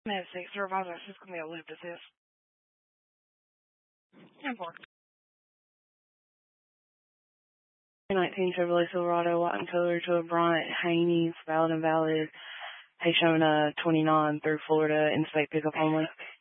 Medic, supervisor, this is going to be a loop assist. 10-4. 19 Chevrolet Silverado, white and color to a Bryant Haney, valid and valid. Haitiana 29 through Florida, in-state pickup only.